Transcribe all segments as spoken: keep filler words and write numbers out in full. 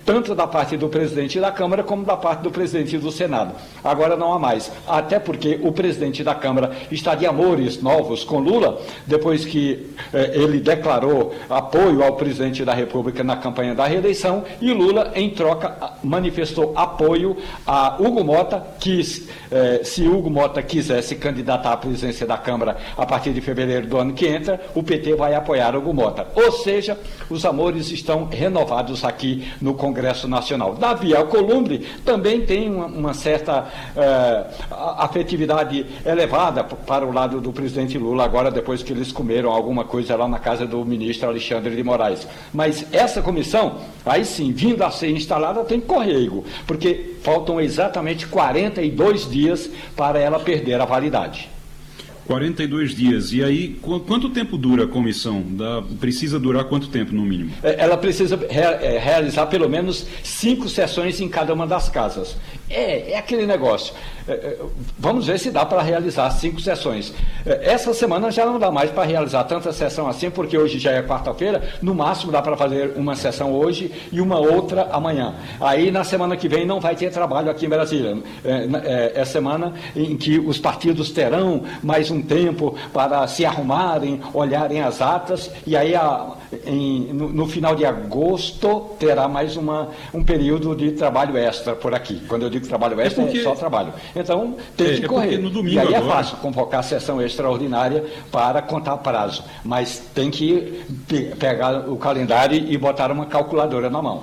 tanto da parte do presidente da Câmara como da parte do presidente do Senado. Agora não há mais, até porque o presidente da Câmara está de amores novos com Lula, depois que eh, ele declarou apoio ao presidente da República na campanha da reeleição, e Lula, em troca, manifestou apoio a Hugo Mota, que eh, se Hugo Mota quiser se candidatar à presidência da Câmara a partir de fevereiro do ano que entra, o P T vai apoiar Hugo Mota. Ou seja, os amores estão renovados aqui no Congresso Nacional. Davi Alcolumbre também tem uma, uma certa eh, afetividade elevada para o lado do presidente Lula, agora depois que eles comeram alguma coisa lá na casa do ministro Alexandre de Moraes. Mas essa comissão, aí sim, vindo a ser instalada, tem que correr, Igor, porque faltam exatamente quarenta e dois dias para ela perder a validade. quarenta e dois dias. E aí, qu- quanto tempo dura a comissão? Da, precisa durar quanto tempo, no mínimo? Ela precisa re- realizar pelo menos cinco sessões em cada uma das casas. É, é aquele negócio. É, é, vamos ver se dá para realizar cinco sessões. É, essa semana já não dá mais para realizar tanta sessão assim, porque hoje já é quarta-feira, no máximo dá para fazer uma sessão hoje e uma outra amanhã. Aí na semana que vem não vai ter trabalho aqui em Brasília. É, é, é semana em que os partidos terão mais um tempo para se arrumarem, olharem as atas, e aí a, em, no, no final de agosto terá mais uma, um período de trabalho extra por aqui. Quando eu digo trabalho extra, é, porque... é só trabalho. Então tem é, que é correr. No domingo e aí agora... é fácil convocar a sessão extraordinária para contar prazo, mas tem que pe- pegar o calendário e botar uma calculadora na mão.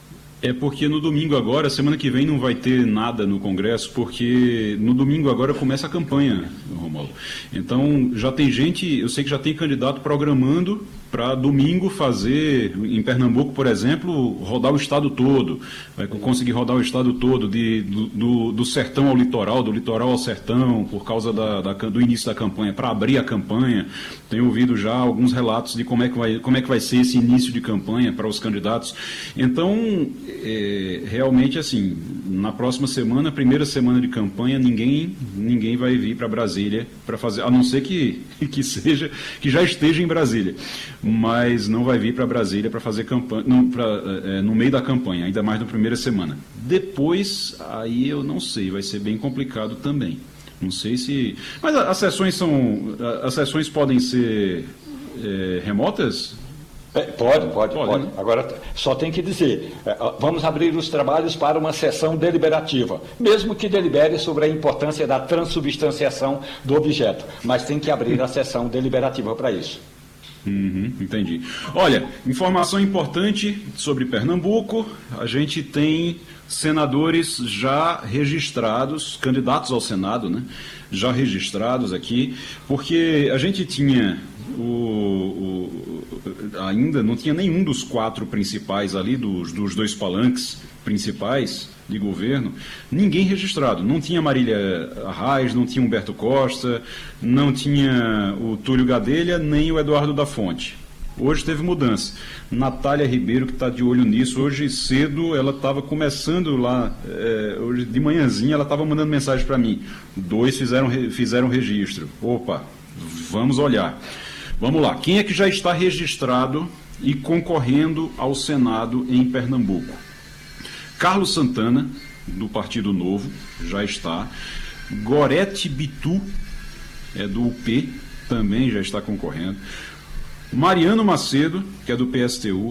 É porque no domingo agora, semana que vem não vai ter nada no Congresso, porque no domingo agora começa a campanha, Romualdo. Então já tem gente, eu sei que já tem candidato programando para domingo fazer, em Pernambuco, por exemplo, rodar o estado todo. Vai conseguir rodar o estado todo, de, do, do, do sertão ao litoral, do litoral ao sertão, por causa da, da, do início da campanha, para abrir a campanha. Tenho ouvido já alguns relatos de como é que vai, como é que vai ser esse início de campanha para os candidatos. Então, é, realmente, assim, na próxima semana, primeira semana de campanha, ninguém, ninguém vai vir para Brasília para fazer, a não ser que, que seja, que já esteja em Brasília, mas não vai vir para Brasília para fazer campanha, não, pra, é, no meio da campanha, ainda mais na primeira semana. Depois, aí eu não sei, vai ser bem complicado também. Não sei se... Mas as sessões são... As sessões podem ser é, remotas? É, pode, pode, pode. pode. Né? Agora, só tem que dizer, é, vamos abrir os trabalhos para uma sessão deliberativa, mesmo que delibere sobre a importância da transubstanciação do objeto, mas tem que abrir a sessão deliberativa para isso. Uhum, entendi. Olha, informação importante sobre Pernambuco, a gente tem senadores já registrados, candidatos ao Senado, né? Já registrados aqui, porque a gente tinha o, o, ainda não tinha nenhum dos quatro principais ali, dos, dos dois palanques principais de governo, ninguém registrado. Não tinha Marília Reis, não tinha Humberto Costa, não tinha o Túlio Gadelha, nem o Eduardo da Fonte. Hoje teve mudança. Natália Ribeiro, que está de olho nisso, hoje cedo ela estava começando lá, é, hoje de manhãzinha ela estava mandando mensagem para mim. Dois fizeram, fizeram registro. Opa, vamos olhar. Vamos lá. Quem é que já está registrado e concorrendo ao Senado em Pernambuco? Carlos Santana, do Partido Novo, já está. Gorete Bitu, é do U P, também já está concorrendo. Mariano Macedo, que é do P S T U.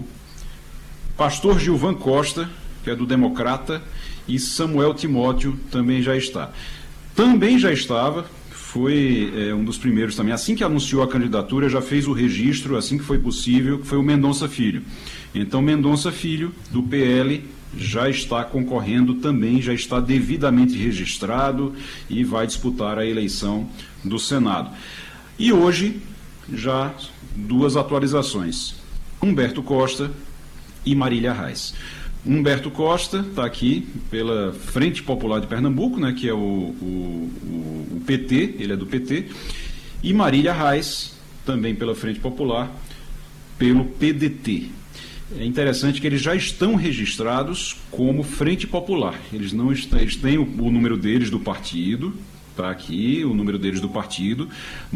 Pastor Gilvan Costa, que é do Democrata. E Samuel Timóteo também já está. Também já estava, foi é, um dos primeiros também. Assim que anunciou a candidatura, já fez o registro, assim que foi possível, que foi o Mendonça Filho. Então, Mendonça Filho, do P L, já está concorrendo também, já está devidamente registrado e vai disputar a eleição do Senado. E hoje, já duas atualizações. Humberto Costa e Marília Reis. Humberto Costa está aqui pela Frente Popular de Pernambuco, né, que é o, o, o, o P T, ele é do P T, e Marília Reis, também pela Frente Popular, pelo P D T. É interessante que eles já estão registrados como Frente Popular. Eles não estão, eles têm o, o número deles do partido, está aqui o número deles do partido,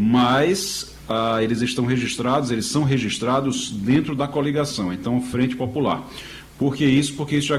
mas ah, eles estão registrados, eles são registrados dentro da coligação, então Frente Popular. Por que isso? Porque isso já